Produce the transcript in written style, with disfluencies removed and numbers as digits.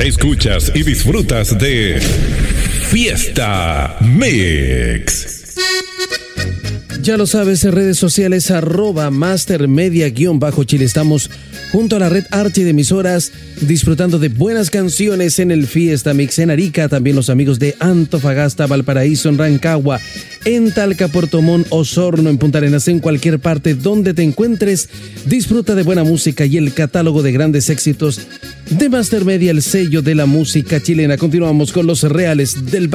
Escuchas y disfrutas de Fiesta Mix. Ya lo sabes, en redes sociales @mastermedia_Chile. Estamos junto a la red Archi de emisoras, disfrutando de buenas canciones en el Fiesta Mix en Arica. También los amigos de Antofagasta, Valparaíso, en Rancagua, en Talca, Puerto Montt, Osorno, en Punta Arenas, en cualquier parte donde te encuentres. Disfruta de buena música y el catálogo de grandes éxitos de Master Media, el sello de la música chilena. Continuamos con los reales del